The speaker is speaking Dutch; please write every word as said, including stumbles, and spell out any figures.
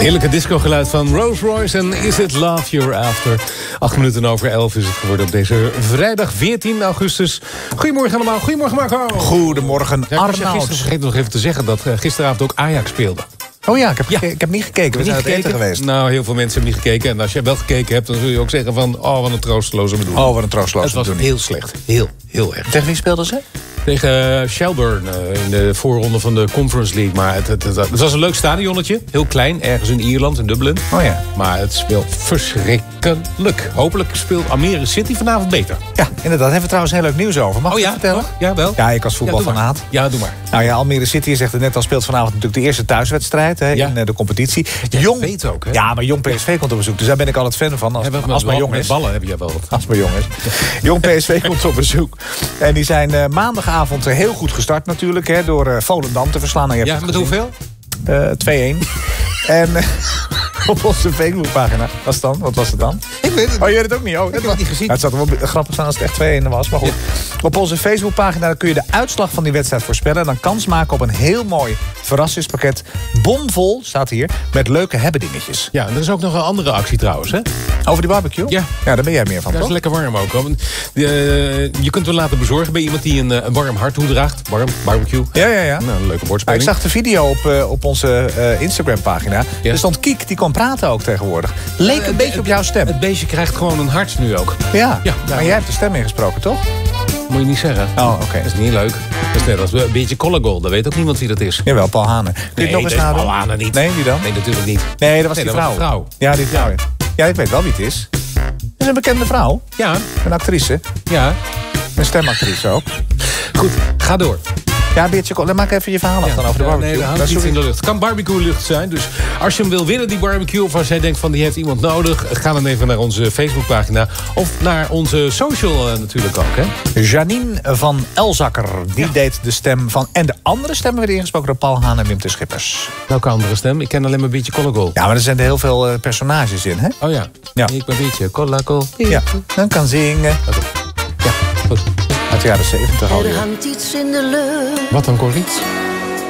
Heerlijke discogeluid van Rolls Royce en Is It Love You're After. Acht minuten over elf is het geworden op deze vrijdag veertien augustus. Goedemorgen allemaal, goedemorgen Marco. Goedemorgen ja, Arnoud. Ik was vergeten nog even te zeggen dat uh, gisteravond ook Ajax speelde. Oh ja, ik heb, ja. ik heb niet gekeken. We zijn het eten geweest. Nou, heel veel mensen hebben niet gekeken. En als jij wel gekeken hebt, dan zul je ook zeggen van... oh, wat een troosteloze bedoeling. Oh, wat een troosteloze bedoeling. Het was heel slecht. Heel, heel erg. Tegen wie speelden ze? Tegen Shelburne uh, in de voorronde van de Conference League. Maar het, het, het, het was een leuk stadionnetje. Heel klein, ergens in Ierland, in Dublin. Oh ja. Maar het speelt verschrikkelijk. Hopelijk speelt Almere City vanavond beter. Ja, inderdaad. Daar hebben we trouwens heel leuk nieuws over. Mag oh ik ja? het vertellen? Ja, wel. Ja, ik als voetbalfanaat. Ja, doe maar. Nou ja, Almere City zegt het net al, speelt vanavond natuurlijk de eerste thuiswedstrijd hè, ja. in uh, de competitie. Jong weet ook, hè? Ja, maar Jong P S V komt op bezoek. Dus daar ben ik altijd fan van. Als, ja, als maar jong is. ballen heb je wel wat. Als maar jong is. Jong P S V komt op bezoek. En die zijn uh, maandagavond uh, heel goed gestart natuurlijk. Hè, door uh, Volendam te verslaan. Ja, met hoeveel? Uh, twee-een. En uh, op onze Facebookpagina. Wat, dan? Wat was het dan? Ik weet het. Oh, je weet het ook niet? Oh, ik heb het niet gezien. Nou, het zou wel grappig zijn als het echt twee-een was. Maar goed. Ja. Op onze Facebookpagina kun je de uitslag van die wedstrijd voorspellen. En dan kans maken op een heel mooi verrassingspakket. Bomvol, staat hier, met leuke hebbedingetjes. Ja, en er is ook nog een andere actie trouwens, hè? Over die barbecue? Ja. Ja, daar ben jij meer van, dat toch? is lekker warm ook. Hoor. Uh, je kunt het laten bezorgen bij iemand die een, een warm hart toedraagt. Warm, barbecue. Ja, ja, ja. Nou, een leuke woordspeling. Ik zag de video op, uh, op onze uh, Instagram-pagina. Ja. Er stond Kiek, die kon praten ook tegenwoordig. Leek een uh, beetje op jouw stem. Het beestje krijgt gewoon een hart nu ook. Ja, ja maar jij hebt de stem ingesproken, toch? Moet je niet zeggen. Oh, oké. Okay. Dat is niet leuk. Dat is net als een beetje Collegol. Dat weet ook niemand wie dat is. Jawel, Paul Hanen. Kun je nee, het nog eens nadoen? Paul Hanen niet. Nee, wie dan? Nee, natuurlijk niet. Nee, dat was nee, die dat vrouw. Was vrouw. Ja, die vrouw. Ja. ja, ik weet wel wie het is. Dat is een bekende vrouw. Ja. Een actrice. Ja. Een stemactrice ook. Goed, ga door. Ja, Beertje, dan maak even je verhaal af ja, dan over de barbecue. Nee, dat hangt iets in de lucht. Het kan barbecue-lucht zijn. Dus als je hem wil winnen, die barbecue... of als jij denkt van die heeft iemand nodig... ga dan even naar onze Facebookpagina. Of naar onze social uh, natuurlijk ook. Hè? Janine van Elzakker, die ja. deed de stem van... en de andere stemmen werden ingesproken door Paul Haan en Wim te Schippers. Welke andere stem? Ik ken alleen maar een beetje Collegol. Ja, maar er zijn er heel veel uh, personages in, hè? Oh ja. ja. Ik ben een beetje Collegol. Ja, dan kan zingen. Okay. Ja, goed. Uit de jaren zeventig al. Er hangt iets in de lucht. Wat dan, Corrie?